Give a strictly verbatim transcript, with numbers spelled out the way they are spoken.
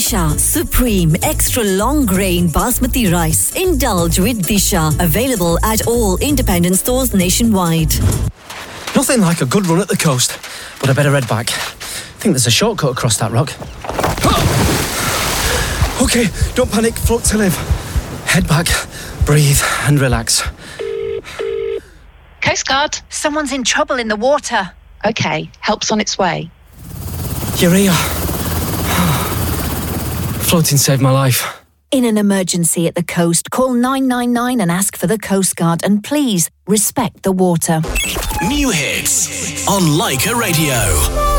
Disha Supreme Extra Long Grain Basmati Rice. Indulge with Disha. Available at all independent stores nationwide. Nothing like a good run at the coast, but I better head back. I think there's a shortcut across that rock. OK, don't panic, float to live. Head back, breathe and relax. Coast Guard. Someone's in trouble in the water. OK, help's on its way. You're here. Floating saved my life. In an emergency at the coast, call nine nine nine and ask for the Coast Guard, and please respect the water. New hits on Leica Radio.